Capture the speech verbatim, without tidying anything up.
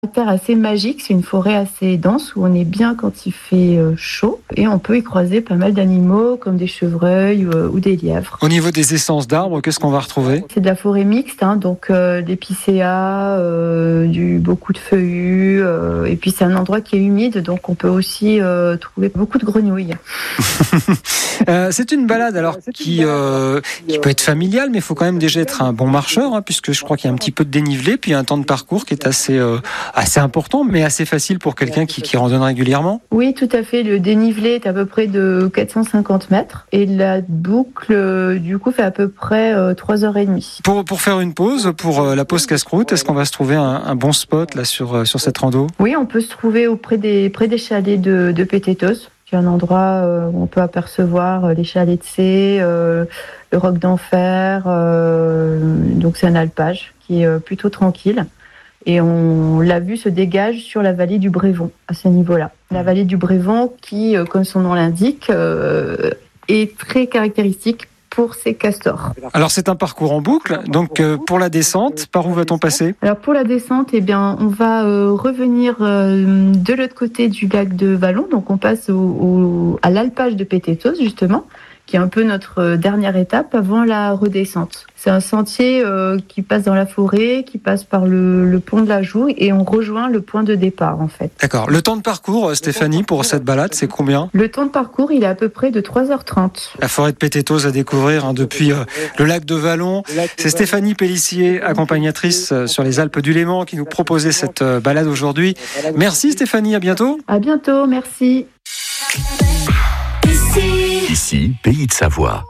caractère assez magique. C'est une forêt assez dense où on est bien quand il fait chaud et on peut y croiser pas mal d'animaux comme des chevreuils ou des lièvres. Au niveau des essences d'arbres, qu'est-ce qu'on va retrouver ? C'est de la forêt mixte, hein, donc euh, des picéas, euh, du, beaucoup de feuillus, euh, et puis c'est un endroit qui est humide, donc on peut aussi euh, trouver beaucoup de grenouilles. euh, c'est une balade alors qui, euh, qui peut être familiale, mais il faut quand même déjà être un bon marcheur, hein, puisque je crois qu'il y a un petit peu de dénivelé, puis un temps de parcours qui est assez, euh, assez important, mais assez facile pour quelqu'un qui, qui randonne régulièrement. Oui, tout à fait. Le dénivelé est à peu près de quatre cent cinquante mètres et la boucle, euh, du coup, fait à peu près euh, trois heures trente. Pour, pour faire une pause, pour euh, la pause casse-croûte, est-ce qu'on va se trouver un, un bon spot là, sur, euh, sur cette rando ? Oui, on peut se trouver auprès des, près des chalets de, de Pététos. C'est un endroit où on peut apercevoir les chalets de Cé, euh, le Roc d'Enfer. Euh, donc c'est un alpage qui est plutôt tranquille. Et on, la vue se dégage sur la vallée du Brévon, à ce niveau-là. La vallée du Brévon qui, comme son nom l'indique, euh, est très caractéristique pour ces castors. Alors c'est un parcours en boucle, donc euh, pour la descente, par où va-t-on passer ? Alors pour la descente, eh bien, on va euh, revenir euh, de l'autre côté du lac de Vallon, donc on passe au, au, à l'alpage de Pététos justement, qui est un peu notre dernière étape avant la redescente. C'est un sentier euh, qui passe dans la forêt, qui passe par le, le pont de la Joux et on rejoint le point de départ en fait. D'accord. Le temps de parcours, Stéphanie, pour cette balade, c'est combien ? Le temps de parcours, il est à peu près de trois heures trente. La forêt de Pététos à découvrir hein, depuis euh, le lac de Vallon. C'est Stéphanie Pellissier, accompagnatrice euh, sur les Alpes du Léman, qui nous proposait cette euh, balade aujourd'hui. Merci Stéphanie, à bientôt. À bientôt, merci. Ici, Pays de Savoie.